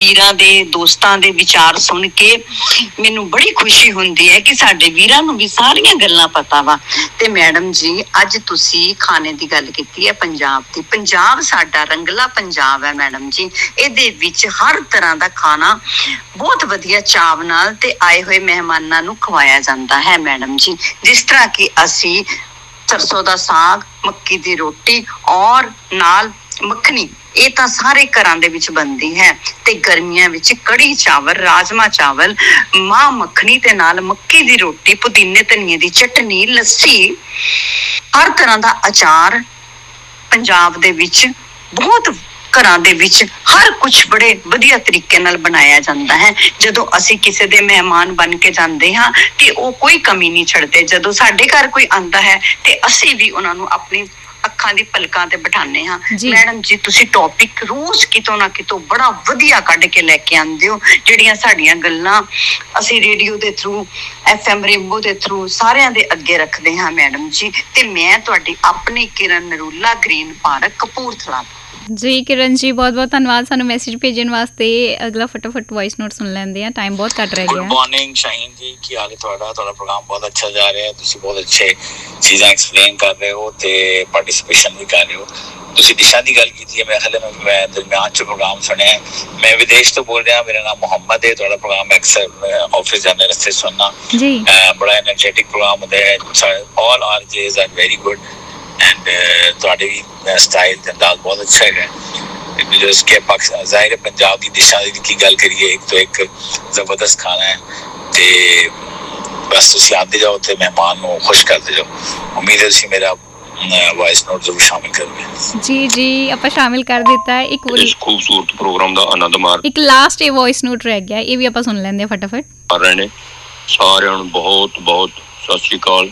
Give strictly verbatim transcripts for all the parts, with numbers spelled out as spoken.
ਵੀਰਾਂ ਦੇ ਦੋਸਤਾਂ ਦੇ ਵਿਚਾਰ ਸੁਣ ਕੇ ਮੈਨੂੰ ਬੜੀ ਖੁਸ਼ੀ ਹੁੰਦੀ ਹੈ ਕਿ ਸਾਡੇ ਵੀਰਾਂ ਨੂੰ ਵੀ ਸਾਰੀਆਂ ਗੱਲਾਂ ਪਤਾ ਵਾ। ਤੇ ਮੈਡਮ ਜੀ, ਅੱਜ ਤੁਸੀਂ ਖਾਣੇ ਦੀ ਗੱਲ ਕੀਤੀ ਹੈ ਪੰਜਾਬ ਦੀ। ਪੰਜਾਬ ਸਾਡਾ ਰੰਗਲਾ ਪੰਜਾਬ ਹੈ ਮੈਡਮ ਜੀ। ਇਹਦੇ ਵਿੱਚ ਹਰ ਤਰ੍ਹਾਂ ਦਾ ਖਾਣਾ ਬਹੁਤ ਵਧੀਆ ਚਾਵ ਨਾਲ ਤੇ ਆਏ ਹੋਏ ਮਹਿਮਾਨਾਂ ਨੂੰ ਖਵਾਇਆ ਜਾਂਦਾ ਹੈ ਮੈਡਮ ਜੀ। ਜਿਸ ਤਰ੍ਹਾਂ ਕਿ ਅਸੀਂ ਸਰਸੋਂ ਦਾ ਸਾਗ, ਮੱਕੀ ਦੀ ਰੋਟੀ ਔਰ ਨਾਲ ਮੱਖਣੀ, ਇਹ ਤਾਂ ਸਾਰੇ ਘਰਾਂ ਦੇ ਵਿੱਚ ਬਣਦੀ ਹੈ। ਤੇ ਗਰਮੀਆਂ ਵਿੱਚ ਕੜੀ ਚਾਵਲ, ਰਾਜਮਾ ਚਾਵਲ, ਮਾਂ ਮੱਖਣੀ ਤੇ ਨਾਲ ਮੱਕੀ ਦੀ ਰੋਟੀ, ਪੁਦੀਨੇ ਧਨੀਏ ਦੀ ਚਟਨੀ, ਲੱਸੀ, ਹਰ ਤਰ੍ਹਾਂ ਦਾ ਅਚਾਰ ਪੰਜਾਬ ਦੇ ਵਿੱਚ ਬਹੁਤ ਘਰਾਂ ਦੇ ਵਿੱਚ ਹਰ ਕੁਛ ਬੜੇ ਵਧੀਆ ਤਰੀਕੇ ਨਾਲ ਬਣਾਇਆ ਜਾਂਦਾ ਹੈ। ਜਦੋਂ ਅਸੀਂ ਕਿਸੇ ਦੇ ਮਹਿਮਾਨ ਬਣ ਕੇ ਜਾਂਦੇ ਹਾਂ ਤੇ ਉਹ ਕੋਈ ਕਮੀ ਨਹੀਂ ਛੱਡਦੇ। ਜਦੋਂ ਸਾਡੇ ਘਰ ਕੋਈ ਆਉਂਦਾ ਹੈ ਤੇ ਅਸੀਂ ਵੀ ਉਹਨਾਂ ਨੂੰ ਆਪਣੀ ਅੱਖਾਂ ਦੀ ਪਲਕਾਂ ਤੇ ਬਿਠਾਉਂਦੇ ਹਾਂ। ਮੈਡਮ ਜੀ, ਤੁਸੀਂ ਟੌਪਿਕ ਰੋਜ਼ ਕਿਤੋਂ ਨਾ ਕਿਤੋਂ ਬੜਾ ਵਧੀਆ ਕੱਢ ਕੇ ਲੈ ਕੇ ਆਉਂਦੇ ਹੋ, ਜਿਹੜੀਆਂ ਸਾਡੀਆਂ ਗੱਲਾਂ ਅਸੀਂ ਰੇਡੀਓ ਦੇ ਥਰੂ, ਐਫ ਐਮ ਰੇਨਬੋ ਦੇ ਥਰੂ ਸਾਰਿਆਂ ਦੇ ਅੱਗੇ ਰੱਖਦੇ ਹਾਂ ਮੈਡਮ ਜੀ। ਤੇ ਮੈਂ ਤੁਹਾਡੀ ਆਪਣੀ ਕਿਰਨ ਨਰੂਲਾ, ਗ੍ਰੀਨ ਪਾਰਕ, ਕਪੂਰਥਲਾ। ਜੀ ਕਿਰਨ ਜੀ, ਬਹੁਤ ਬਹੁਤ ਧੰਨਵਾਦ ਸਾਨੂੰ ਮੈਸੇਜ ਭੇਜਣ ਵਾਸਤੇ। ਅਗਲਾ ਫਟਾਫਟ ਵੌਇਸ ਨੋਟ ਸੁਣ ਲੈਂਦੇ ਆ, ਟਾਈਮ ਬਹੁਤ ਘੱਟ ਰਹਿ ਗਿਆ। ਗੁੱਡ ਮਾਰਨਿੰਗ ਸ਼ਾਹੀਨ ਜੀ, ਕੀ ਹਾਲ ਹੈ ਤੁਹਾਡਾ? ਤੁਹਾਡਾ ਪ੍ਰੋਗਰਾਮ ਬਹੁਤ ਅੱਛਾ ਜਾ ਰਿਹਾ ਹੈ। ਤੁਸੀਂ ਬਹੁਤ ਅੱਛੇ ਚੀਜ਼ਾਂ ਐਕਸਪਲੇਨ ਕਰ ਰਹੇ ਹੋ ਤੇ ਪਾਰਟਿਸਿਪੇਸ਼ਨ ਵੀ ਕਰ ਰਹੇ ਹੋ। ਤੁਸੀਂ ਦਿਸ਼ਾ ਦੀ ਗੱਲ ਕੀਤੀ ਹੈ, ਮੈਂ ਹਾਲੇ ਮੈਂ ਦਰਮਿਆਨ 'ਚ ਪ੍ਰੋਗਰਾਮ ਸੁਣਿਆ। ਮੈਂ ਵਿਦੇਸ਼ ਤੋਂ ਬੋਲ ਰਿਹਾ, ਮੇਰਾ ਨਾਮ ਮੁਹੰਮਦ ਹੈ। ਤੁਹਾਡਾ ਪ੍ਰੋਗਰਾਮ ਅਕਸਰ ਆਫਿਸ ਜਾਂਦੇ ਰਸਤੇ ਸੁਣਨਾ, ਬੜਾ ਐਨਰਜੈਟਿਕ ਪ੍ਰੋਗਰਾਮ ਹੁੰਦਾ ਹੈ। All are ਜੇਜ਼ are very good and ਤੁਹਾਡੇ ਵੀ ਸਟਾਈਲ ਤੇ ਅੰਦਾਜ਼ ਬਹੁਤ ਅੱਛਾ ਹੈਗਾ। ਜ਼ਾਹਿਰ ਹੈ ਪੰਜਾਬ ਦੀ ਦਿਸ਼ਾ ਦੀ ਕੀ ਗੱਲ ਕਰੀਏ, ਇੱਕ ਤੋਂ ਇੱਕ ਜ਼ਬਰਦਸਤ ਖਾਣਾ ਹੈ ਤੇ ਬਸ ਤੁਸੀਂ ਆਉਂਦੇ ਜਾਓ ਤੇ ਮਹਿਮਾਨ ਨੂੰ ਖੁਸ਼ ਕਰਦੇ ਜਾਓ। ਉਮੀਦ ਹੈ ਤੁਸੀਂ ਮੇਰਾ ਵੌਇਸ ਨੋਟ ਜ਼ਰੂਰ ਸ਼ਾਮਿਲ ਕਰੋਗੇ। ਜੀ ਜੀ, ਆਪਾਂ ਸ਼ਾਮਿਲ ਕਰ ਦਿੱਤਾ ਹੈ। ਇੱਕ ਇਸ ਖੂਬਸੂਰਤ ਪ੍ਰੋਗਰਾਮ ਦਾ ਆਨੰਦ ਮਾਰ। ਇੱਕ ਲਾਸਟ ਇਹ ਵੌਇਸ ਨੋਟ ਰਹਿ ਗਿਆ, ਇਹ ਵੀ ਆਪਾਂ ਸੁਣ ਲੈਂਦੇ ਹਾਂ ਫਟਾਫਟ। ਕਰ ਰਹੇ ਨੇ ਸਾਰਿਆਂ ਨੂੰ ਬਹੁਤ ਬਹੁਤ ਸਤਿ ਸ਼੍ਰੀ ਅਕਾਲ।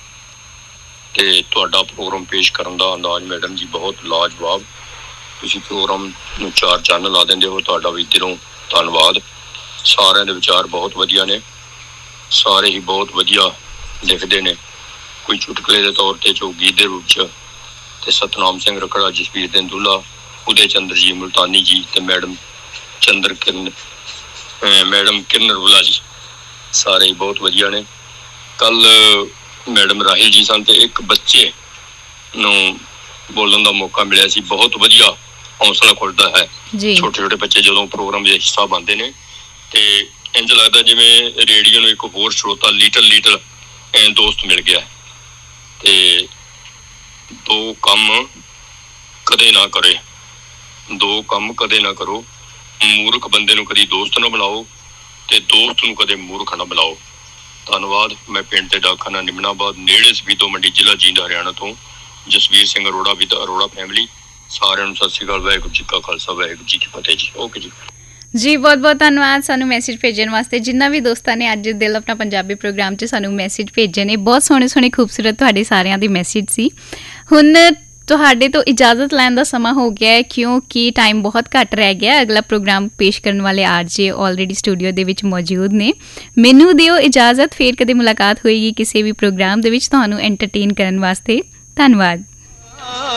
ਤੇ ਤੁਹਾਡਾ ਪ੍ਰੋਗਰਾਮ ਪੇਸ਼ ਕਰਨ ਦਾ ਅੰਦਾਜ਼ ਮੈਡਮ ਜੀ ਬਹੁਤ ਲਾਜਵਾਬ। ਤੁਸੀਂ ਪ੍ਰੋਗਰਾਮ ਨੂੰ ਚਾਰ ਚੰਨ ਲਾ ਦਿੰਦੇ ਹੋ, ਤੁਹਾਡਾ ਵੀ ਦਿਲੋਂ ਧੰਨਵਾਦ। ਸਾਰਿਆਂ ਦੇ ਵਿਚਾਰ ਬਹੁਤ ਵਧੀਆ ਨੇ, ਸਾਰੇ ਹੀ ਬਹੁਤ ਵਧੀਆ ਲਿਖਦੇ ਨੇ। ਕੋਈ ਚੁਟਕਲੇ ਦੇ ਤੌਰ ਤੇ ਚੌਗੀ ਦੇ ਰੂਪ 'ਚ ਤੇ ਸਤਨਾਮ ਸਿੰਘ ਰਖੜਾ, ਜਸਵੀਰ ਦੰਦੂਲਾ, ਉਦੇ ਚੰਦਰ ਜੀ ਮੁਲਤਾਨੀ ਜੀ ਤੇ ਮੈਡਮ ਚੰਦਰ ਕਿਰਨ, ਮੈਡਮ ਕਿਰਨ ਨਰੂਲਾ ਜੀ, ਸਾਰੇ ਹੀ ਬਹੁਤ ਵਧੀਆ ਨੇ। ਕੱਲ ਮੈਡਮ ਰਾਹਿਲ ਜੀ ਸਨ ਤੇ ਇੱਕ ਬੱਚੇ ਨੂੰ ਬੋਲਣ ਦਾ ਮੌਕਾ ਮਿਲਿਆ ਸੀ। ਬਹੁਤ ਵਧੀਆ ਹੌਸਲਾ ਖੁੱਲਦਾ ਹੈ ਛੋਟੇ ਛੋਟੇ ਬੱਚੇ ਜਦੋਂ ਪ੍ਰੋਗਰਾਮ ਦੇ ਹਿੱਸਾ ਬਣਦੇ ਨੇ ਤੇ ਇੰਝ ਲੱਗਦਾ ਜਿਵੇਂ ਰੇਡੀਓ ਨੂੰ ਇੱਕ ਹੋਰ ਸਰੋਤਾ, ਲੀਟਲ ਲੀਟਲ ਦੋਸਤ ਮਿਲ ਗਿਆ। ਤੇ ਦੋ ਕੰਮ ਕਦੇ ਨਾ ਕਰੇ, ਦੋ ਕੰਮ ਕਦੇ ਨਾ ਕਰੋ। ਮੂਰਖ ਬੰਦੇ ਨੂੰ ਕਦੀ ਦੋਸਤ ਨਾ ਬਣਾਓ ਤੇ ਦੋਸਤ ਨੂੰ ਕਦੇ ਮੂਰਖ ਨਾ ਬਣਾਓ। ਧੰਨਵਾਦ। ਮੈਂ ਪਿੰਡ ਤੇ ਡਾਕਖਾਨਾ ਨਿਮਨਾਬਾਦ ਨੇੜੇ ਸਬੀਦੋ ਮੰਡੀ, ਜ਼ਿਲ੍ਹਾ ਜੀਂਦ, ਹਰਿਆਣਾ ਤੋਂ ਜਸਵੀਰ ਸਿੰਘ ਅਰੋੜਾ ਵਿਦ ਅਰੋੜਾ ਫੈਮਿਲੀ। ਸਾਰਿਆਂ ਨੂੰ ਸਤਿ ਸ਼੍ਰੀ ਅਕਾਲ। ਵਾਹਿਗੁਰੂ ਜੀ ਕਾ ਖਾਲਸਾ, ਵਾਹਿਗੁਰੂ ਜੀ ਕੀ ਫਤਿਹ ਜੀ। ਓਕੇ ਜੀ ਜੀ, ਬਹੁਤ ਬਹੁਤ ਧੰਨਵਾਦ ਸਾਨੂੰ ਮੈਸੇਜ ਭੇਜਣ ਵਾਸਤੇ। ਜਿੰਨਾ ਵੀ ਦੋਸਤਾਂ ਨੇ ਅੱਜ ਦਿਲ ਆਪਣਾ ਪੰਜਾਬੀ ਪ੍ਰੋਗਰਾਮ 'ਚ ਸਾਨੂੰ ਮੈਸੇਜ ਭੇਜੇ ਨੇ, ਬਹੁਤ ਸੋਹਣੇ ਸੋਹਣੇ ਖੂਬਸੂਰਤ ਤੁਹਾਡੇ ਸਾਰਿਆਂ ਦੇ ਮੈਸੇਜ ਸੀ। ਹੁਣ ਤੁਹਾਡੇ ਤੋਂ ਇਜਾਜ਼ਤ ਲੈਣ ਦਾ ਸਮਾਂ ਹੋ ਗਿਆ ਹੈ ਕਿਉਂਕਿ ਟਾਈਮ ਬਹੁਤ ਘੱਟ ਰਹਿ ਗਿਆ। ਅਗਲਾ ਪ੍ਰੋਗਰਾਮ ਪੇਸ਼ ਕਰਨ ਵਾਲੇ ਆਰਜੇ ਆਲਰੇਡੀ ਸਟੂਡੀਓ ਦੇ ਵਿੱਚ ਮੌਜੂਦ ਨੇ। ਮੈਨੂੰ ਦਿਓ ਇਜਾਜ਼ਤ, ਫੇਰ ਕਦੇ ਮੁਲਾਕਾਤ ਹੋਏਗੀ ਕਿਸੇ ਵੀ ਪ੍ਰੋਗਰਾਮ ਦੇ ਵਿੱਚ ਤੁਹਾਨੂੰ ਐਂਟਰਟੇਨ ਕਰਨ ਵਾਸਤੇ। ਧੰਨਵਾਦ।